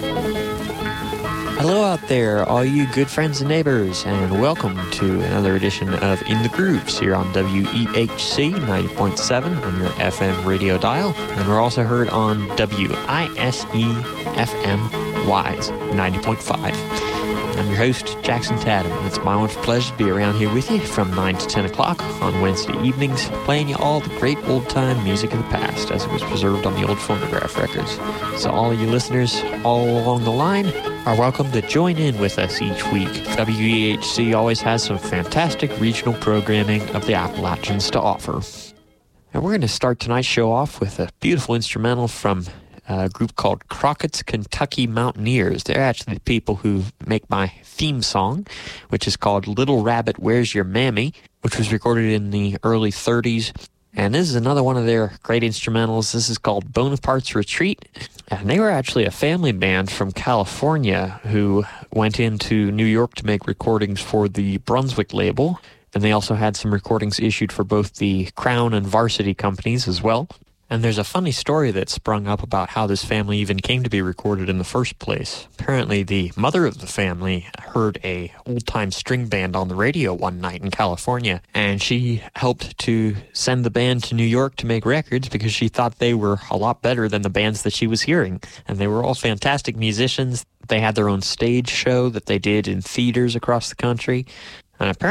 Hello out there, all you good friends and neighbors, and welcome to another edition of In the Grooves here on WEHC 90.7 on your FM radio dial, and we're also heard on WISE FM Wise 90.5. I'm your host, Jackson Tatum, and it's my wonderful pleasure to be around here with you from 9 to 10 o'clock on Wednesday evenings, playing you all the great old-time music of the past as it was preserved on the old phonograph records. So all of you listeners all along the line are welcome to join in with us each week. WEHC always has some fantastic regional programming of the Appalachians to offer. And we're going to start tonight's show off with a beautiful instrumental from a group called Crockett's Kentucky Mountaineers. They're actually the people who make my theme song, which is called Little Rabbit, Where's Your Mammy, which was recorded in the early 30s. And this is another one of their great instrumentals. This is called Bonaparte's Retreat. And they were actually a family band from California who went into New York to make recordings for the Brunswick label. And they also had some recordings issued for both the Crown and Varsity companies as well. And there's a funny story that sprung up about how this family even came to be recorded in the first place. Apparently, the mother of the family heard a old-time string band on the radio one night in California, and she helped to send the band to New York to make records because she thought they were a lot better than the bands that she was hearing. And they were all fantastic musicians. They had their own stage show that they did in theaters across the country. And apparently